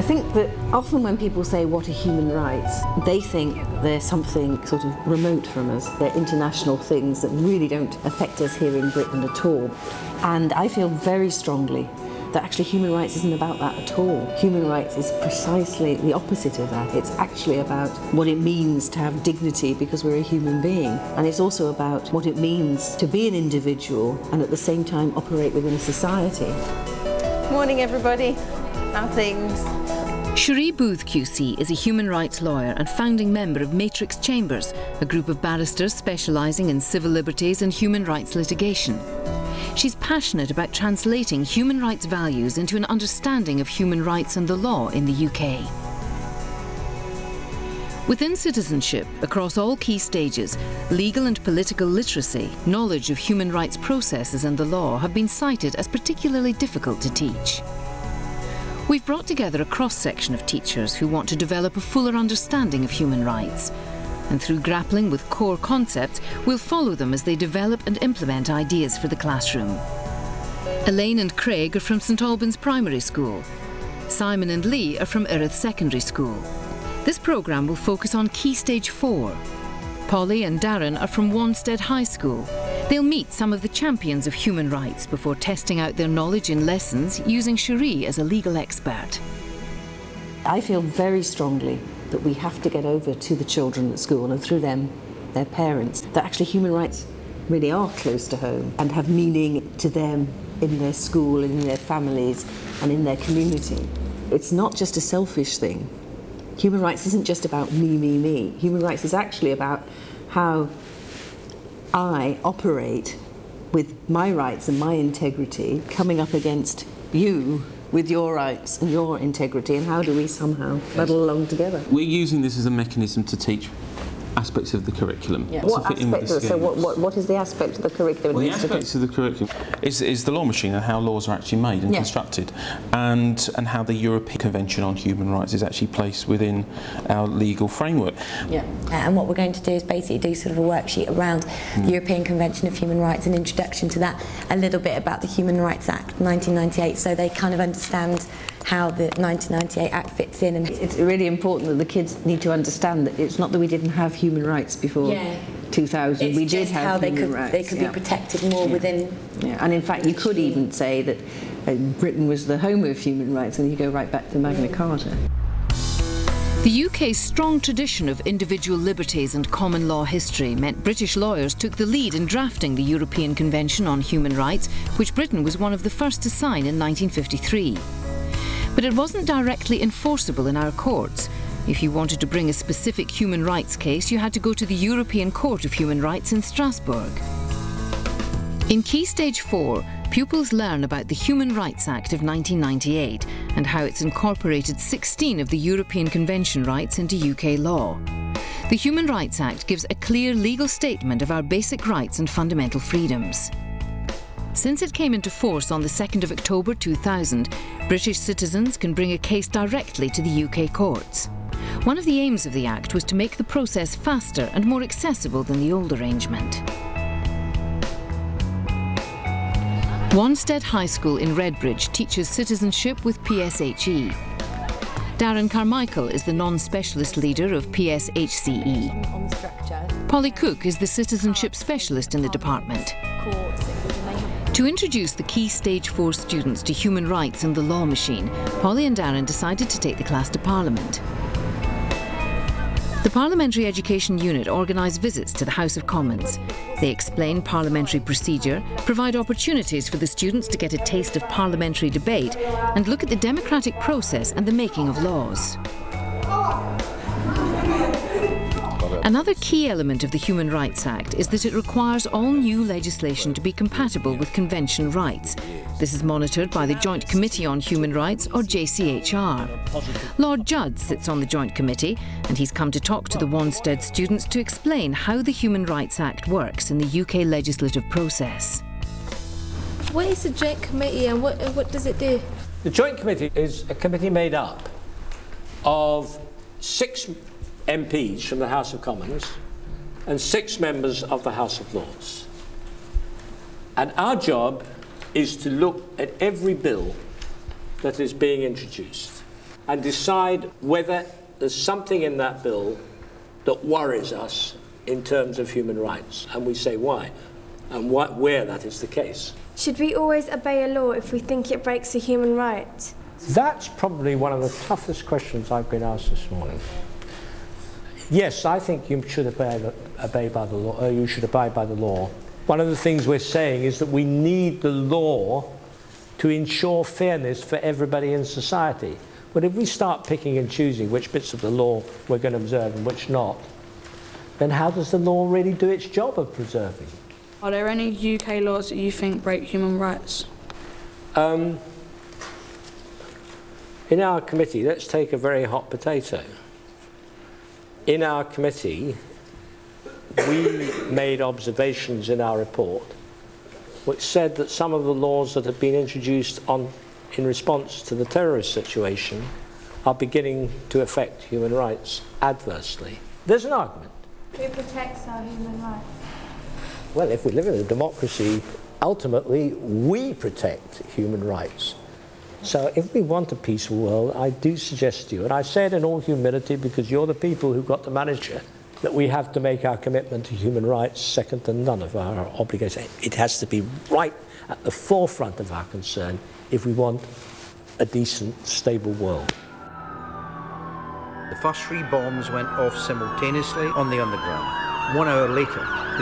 think that often when people say what are human rights, they think they're something sort of remote from us. They're international things that really don't affect us here in Britain at all. And I feel very strongly that actually human rights isn't about that at all. Human rights is precisely the opposite of that. It's actually about what it means to have dignity because we're a human being. And it's also about what it means to be an individual and at the same time operate within a society. Morning everybody, how are things? Cherie Booth QC is a human rights lawyer and founding member of Matrix Chambers, a group of barristers specialising in civil liberties and human rights litigation. She's passionate about translating human rights values into an understanding of human rights and the law in the UK. Within citizenship, across all key stages, legal and political literacy, knowledge of human rights processes and the law have been cited as particularly difficult to teach. We've brought together a cross-section of teachers who want to develop a fuller understanding of human rights. And through grappling with core concepts, we'll follow them as they develop and implement ideas for the classroom. Elaine and Craig are from St Albans Primary School. Simon and Lee are from Erith Secondary School. This programme will focus on Key Stage 4. Polly and Darren are from Wanstead High School. They'll meet some of the champions of human rights before testing out their knowledge in lessons using Cherie as a legal expert. I feel very strongly that we have to get over to the children at school and through them, their parents, that actually human rights really are close to home and have meaning to them in their school, in their families and in their community. It's not just a selfish thing. Human rights isn't just about me, me, me. Human rights is actually about how I operate with my rights and my integrity coming up against you with your rights and your integrity, and how do we somehow muddle along together? We're using this as a mechanism to teach aspects of the curriculum. Yeah. What aspect of so what is the aspect of the curriculum? Well, the aspects of the curriculum is the law machine and how laws are actually made and constructed, and how the European Convention on Human Rights is actually placed within our legal framework. Yeah. And what we're going to do is basically do sort of a worksheet around the European Convention of Human Rights, an introduction to that, a little bit about the Human Rights Act 1998, so they kind of understand how the 1998 Act fits in. And it's really important that the kids need to understand that it's not that we didn't have human rights before 2000. It's we did have how human rights. They could be protected more within. Yeah. And in fact, you could even say that Britain was the home of human rights, and you go right back to Magna Carta. The UK's strong tradition of individual liberties and common law history meant British lawyers took the lead in drafting the European Convention on Human Rights, which Britain was one of the first to sign in 1953. But it wasn't directly enforceable in our courts. If you wanted to bring a specific human rights case, you had to go to the European Court of Human Rights in Strasbourg. In Key Stage 4, pupils learn about the Human Rights Act of 1998 and how it's incorporated 16 of the European Convention rights into UK law. The Human Rights Act gives a clear legal statement of our basic rights and fundamental freedoms. Since it came into force on the 2nd of October 2000, British citizens can bring a case directly to the UK courts. One of the aims of the Act was to make the process faster and more accessible than the old arrangement. Wanstead High School in Redbridge teaches citizenship with PSHE. Darren Carmichael is the non-specialist leader of PSHCE. Polly Cook is the citizenship specialist in the department. To introduce the Key Stage 4 students to human rights and the law machine, Polly and Darren decided to take the class to Parliament. The Parliamentary Education Unit organise visits to the House of Commons. They explain parliamentary procedure, provide opportunities for the students to get a taste of parliamentary debate, and look at the democratic process and the making of laws. Another key element of the Human Rights Act is that it requires all new legislation to be compatible with convention rights. This is monitored by the Joint Committee on Human Rights, or JCHR. Lord Judd sits on the Joint Committee, and he's come to talk to the Wanstead students to explain how the Human Rights Act works in the UK legislative process. What is the Joint Committee and what does it do? The Joint Committee is a committee made up of 6 MPs from the House of Commons and 6 members of the House of Lords. And our job is to look at every bill that is being introduced and decide whether there's something in that bill that worries us in terms of human rights, and we say why, and where that is the case. Should we always obey a law if we think it breaks a human right? That's probably one of the toughest questions I've been asked this morning. Yes, I think you should obey by the law. You should abide by the law. One of the things we're saying is that we need the law to ensure fairness for everybody in society. But if we start picking and choosing which bits of the law we're going to observe and which not, then how does the law really do its job of preserving? Are there any UK laws that you think break human rights? In our committee, let's take a very hot potato. In our committee, we made observations in our report which said that some of the laws that have been introduced in response to the terrorist situation are beginning to affect human rights adversely. There's an argument. Who protects our human rights? Well, if we live in a democracy, ultimately we protect human rights. So if we want a peaceful world, I do suggest to you, and I say it in all humility because you're the people who got to manage it, that we have to make our commitment to human rights second to none of our obligations. It has to be right at the forefront of our concern if we want a decent, stable world. The first 3 bombs went off simultaneously on the underground. 1 hour later, the